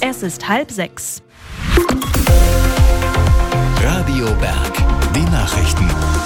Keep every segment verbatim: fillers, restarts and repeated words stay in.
Es ist halb sechs. Radio Berg, die Nachrichten.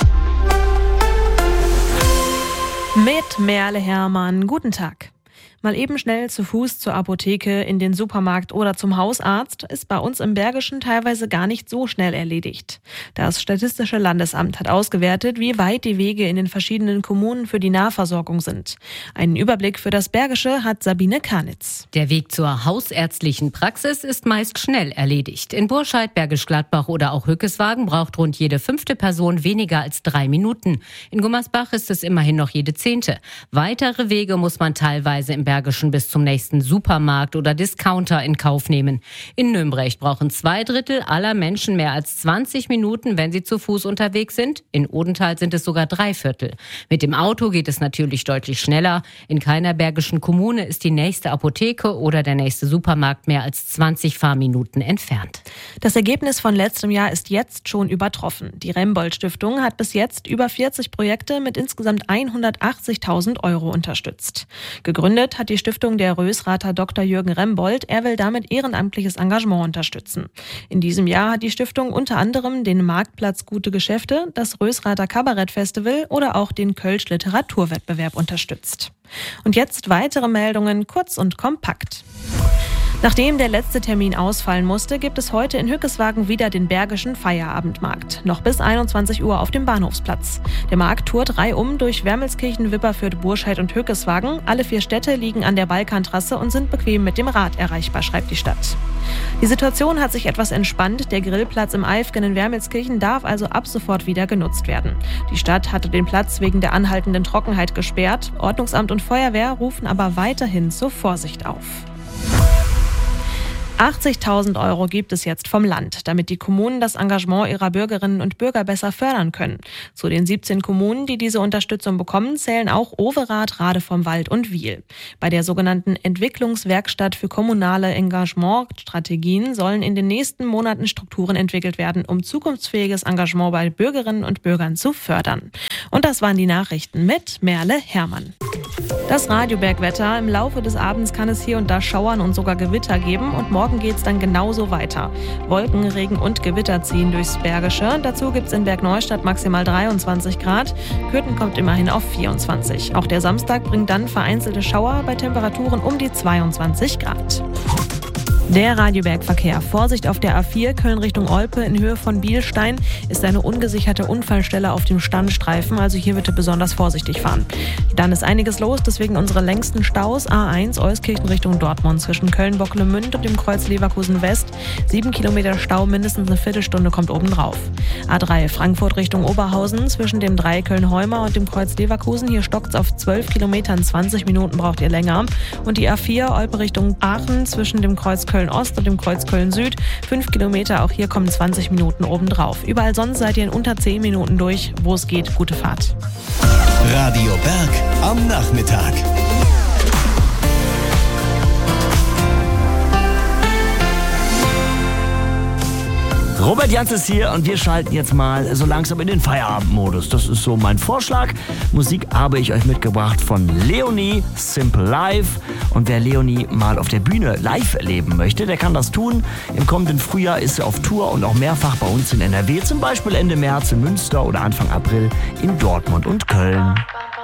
Mit Merle Hermann. Guten Tag. Mal eben schnell zu Fuß zur Apotheke, in den Supermarkt oder zum Hausarzt ist bei uns im Bergischen teilweise gar nicht so schnell erledigt. Das Statistische Landesamt hat ausgewertet, wie weit die Wege in den verschiedenen Kommunen für die Nahversorgung sind. Einen Überblick für das Bergische hat Sabine Karnitz. Der Weg zur hausärztlichen Praxis ist meist schnell erledigt. In Burscheid, Bergisch Gladbach oder auch Hückeswagen braucht rund jede fünfte Person weniger als drei Minuten. In Gummersbach ist es immerhin noch jede zehnte. Weitere Wege muss man teilweise im Bergischen bis zum nächsten Supermarkt oder Discounter in Kauf nehmen. In Nümbrecht brauchen zwei Drittel aller Menschen mehr als zwanzig Minuten, wenn sie zu Fuß unterwegs sind. In Odenthal sind es sogar drei Viertel. Mit dem Auto geht es natürlich deutlich schneller. In keiner bergischen Kommune ist die nächste Apotheke oder der nächste Supermarkt mehr als zwanzig Fahrminuten entfernt. Das Ergebnis von letztem Jahr ist jetzt schon übertroffen. Die Rembold-Stiftung hat bis jetzt über vierzig Projekte mit insgesamt hundertachtzigtausend Euro unterstützt. Gegründet hat die Stiftung der Rösrather Doktor Jürgen Rembold. Er will damit ehrenamtliches Engagement unterstützen. In diesem Jahr hat die Stiftung unter anderem den Marktplatz Gute Geschäfte, das Rösrather Kabarettfestival oder auch den Kölsch Literaturwettbewerb unterstützt. Und jetzt weitere Meldungen, kurz und kompakt. Nachdem der letzte Termin ausfallen musste, gibt es heute in Hückeswagen wieder den Bergischen Feierabendmarkt. Noch bis einundzwanzig Uhr auf dem Bahnhofsplatz. Der Markt tourt reihum durch Wermelskirchen, Wipperfürth, Burscheid und Hückeswagen. Alle vier Städte liegen an der Balkantrasse und sind bequem mit dem Rad erreichbar, schreibt die Stadt. Die Situation hat sich etwas entspannt. Der Grillplatz im Eifgen in Wermelskirchen darf also ab sofort wieder genutzt werden. Die Stadt hatte den Platz wegen der anhaltenden Trockenheit gesperrt. Ordnungsamt und Feuerwehr rufen aber weiterhin zur Vorsicht auf. achtzigtausend Euro gibt es jetzt vom Land, damit die Kommunen das Engagement ihrer Bürgerinnen und Bürger besser fördern können. Zu den siebzehn Kommunen, die diese Unterstützung bekommen, zählen auch Overath, Rade vom Wald und Wiel. Bei der sogenannten Entwicklungswerkstatt für kommunale Engagementstrategien sollen in den nächsten Monaten Strukturen entwickelt werden, um zukunftsfähiges Engagement bei Bürgerinnen und Bürgern zu fördern. Und das waren die Nachrichten mit Merle Hermann. Das Radiobergwetter. Im Laufe des Abends kann es hier und da Schauern und sogar Gewitter geben und morgen geht es dann genauso weiter. Wolken, Regen und Gewitter ziehen durchs Bergische. Dazu gibt es in Bergneustadt maximal dreiundzwanzig Grad. Kürten kommt immerhin auf vierundzwanzig. Auch der Samstag bringt dann vereinzelte Schauer bei Temperaturen um die zweiundzwanzig Grad. Der Radiobergverkehr. Vorsicht auf der A vier Köln Richtung Olpe in Höhe von Bielstein ist eine ungesicherte Unfallstelle auf dem Standstreifen, also hier bitte besonders vorsichtig fahren. Dann ist einiges los, deswegen unsere längsten Staus. A eins Euskirchen Richtung Dortmund zwischen Köln-Bocklemünd und dem Kreuz Leverkusen West. Sieben Kilometer Stau, mindestens eine Viertelstunde kommt obendrauf. A drei Frankfurt Richtung Oberhausen zwischen dem drei Köln-Heumer und dem Kreuz Leverkusen. Hier stockt es auf zwölf Kilometern, zwanzig Minuten braucht ihr länger. Und die A vier Olpe Richtung Aachen zwischen dem Kreuz Köln-Ost und dem Kreuz Köln-Süd. Fünf Kilometer, auch hier kommen zwanzig Minuten obendrauf. Überall sonst seid ihr in unter zehn Minuten durch. Wo es geht, gute Fahrt. Radio Berg am Nachmittag. Robert Jans ist hier und wir schalten jetzt mal so langsam in den Feierabendmodus. Das ist so mein Vorschlag. Musik habe ich euch mitgebracht von Leonie, Simple Life. Und wer Leonie mal auf der Bühne live erleben möchte, der kann das tun. Im kommenden Frühjahr ist sie auf Tour und auch mehrfach bei uns in N R W. Zum Beispiel Ende März in Münster oder Anfang April in Dortmund und Köln.